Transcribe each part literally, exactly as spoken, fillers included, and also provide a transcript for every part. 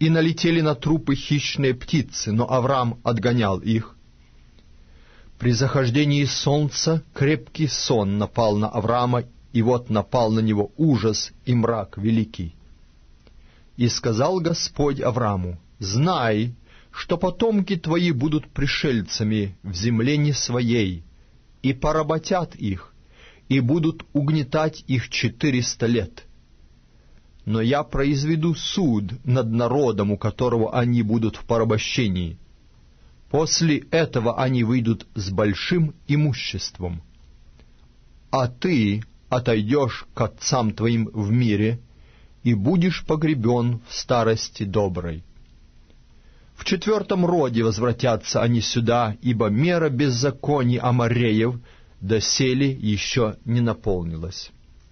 и налетели на трупы хищные птицы, но Авраам отгонял их. При захождении солнца крепкий сон напал на Авраама, и вот напал на него ужас и мрак великий. И сказал Господь Аврааму: «Знай, что потомки твои будут пришельцами в земле не своей, и поработят их, и будут угнетать их четыреста лет. Но я произведу суд над народом, у которого они будут в порабощении. После этого они выйдут с большим имуществом. А ты отойдешь к отцам твоим в мире и будешь погребен в старости доброй. В четвертом роде возвратятся они сюда, ибо мера беззаконий Амореев доселе еще не наполнилась».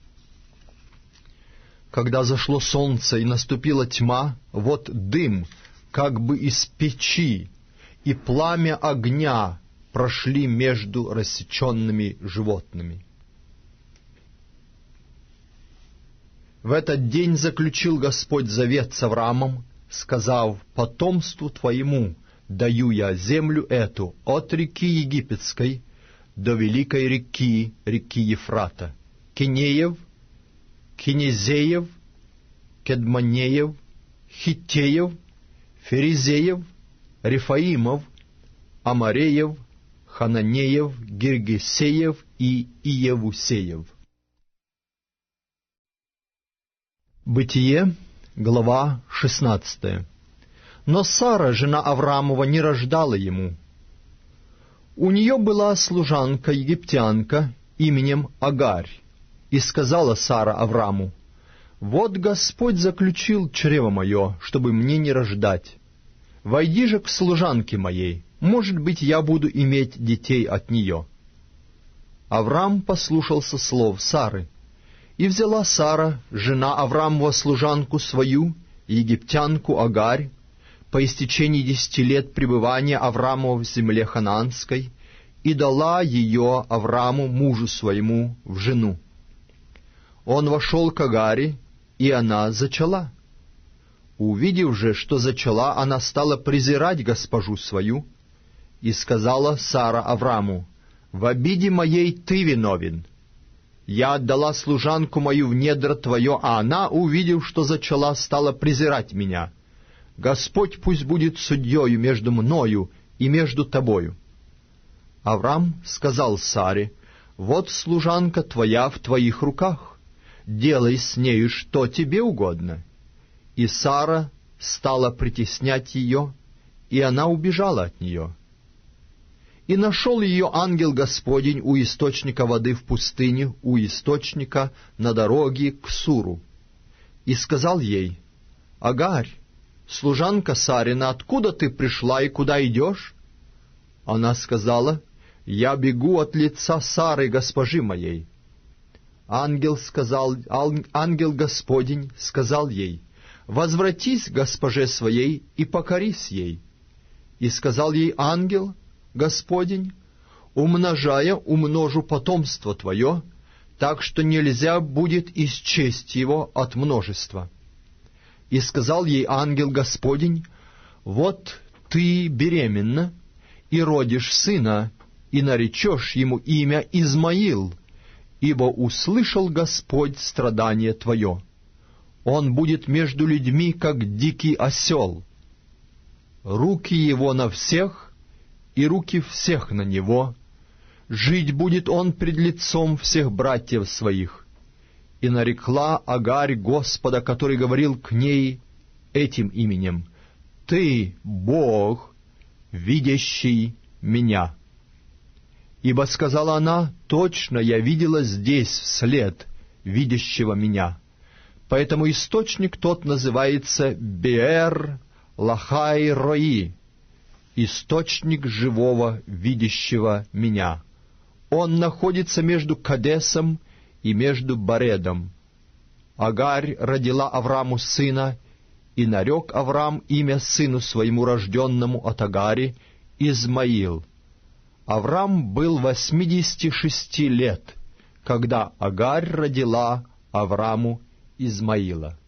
Когда зашло солнце и наступила тьма, вот дым, как бы из печи, и пламя огня прошли между рассеченными животными. В этот день заключил Господь завет с Авраамом, сказав: «Потомству твоему даю я землю эту от реки Египетской до великой реки, реки Ефрата, Кинеев, Кинезеев, Кедманеев, Хиттеев, Ферезеев, Рефаимов, Амореев, Хананеев, Гиргесеев и Иевусеев». Бытие, глава шестнадцатая. Но Сара, жена Авраамова, не рождала ему. У нее была служанка-египтянка именем Агарь, и сказала Сара Аврааму: «Вот Господь заключил чрево мое, чтобы мне не рождать. Войди же к служанке моей, может быть, я буду иметь детей от нее». Авраам послушался слов Сары, и взяла Сара, жена Авраамова, служанку свою, египтянку Агарь, по истечении десяти лет пребывания Авраамова в земле ханаанской, и дала ее Аврааму, мужу своему, в жену. Он вошел к Агари, и она зачала. Увидев же, что зачала, она стала презирать госпожу свою, и сказала Сара Аврааму: «В обиде моей ты виновен. Я отдала служанку мою в недра твое, а она, увидев, что зачала, стала презирать меня. Господь пусть будет судьею между мною и между тобою». Авраам сказал Саре: «Вот служанка твоя в твоих руках, делай с нею, что тебе угодно». И Сара стала притеснять ее, и она убежала от нее. И нашел ее ангел Господень у источника воды в пустыне, у источника на дороге к Суру. И сказал ей: «Агарь, служанка Сарина, откуда ты пришла и куда идешь?» Она сказала: «Я бегу от лица Сары, госпожи моей». Ангел сказал, ангел Господень сказал ей: «Возвратись к госпоже своей и покорись ей». И сказал ей ангел Господень: «Умножая, умножу потомство твое, так что нельзя будет исчесть его от множества». И сказал ей ангел Господень: «Вот ты беременна, и родишь сына, и наречешь ему имя Измаил, ибо услышал Господь страдание твое. Он будет между людьми, как дикий осел. Руки его на всех, и руки всех на него. Жить будет он пред лицом всех братьев своих». И нарекла Агарь Господа, который говорил к ней, этим именем: «Ты, Бог, видящий меня». Ибо, сказала она, точно я видела здесь след видящего меня. Поэтому источник тот называется Беэр Лахай Рои, источник живого, видящего меня. Он находится между Кадесом и между Баредом. Агарь родила Аврааму сына, и нарек Авраам имя сыну своему рожденному от Агари Измаил. Авраам был восьмидесяти шести лет, когда Агарь родила Аврааму Измаила.